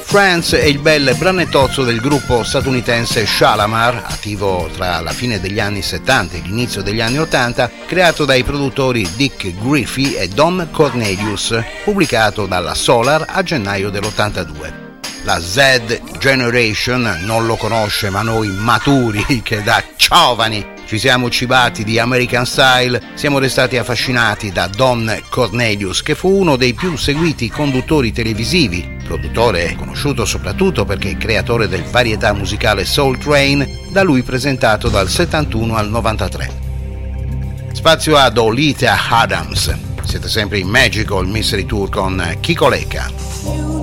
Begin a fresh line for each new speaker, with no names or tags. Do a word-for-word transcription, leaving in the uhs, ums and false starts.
Trance è il bel branettozzo del gruppo statunitense Shalamar, attivo tra la fine degli anni settanta e l'inizio degli anni ottanta, creato dai produttori Dick Griffey e Don Cornelius, pubblicato dalla Solar a gennaio dell'ottantadue. La Z Generation non lo conosce, ma noi maturi che da giovani ci siamo cibati di American Style siamo restati affascinati da Don Cornelius, che fu uno dei più seguiti conduttori televisivi, produttore conosciuto soprattutto perché è creatore del varietà musicale Soul Train, da lui presentato dal settantuno al novantatré. Spazio ad Olita Adams. Siete sempre in Magical Mystery Tour con Kiko Lecca.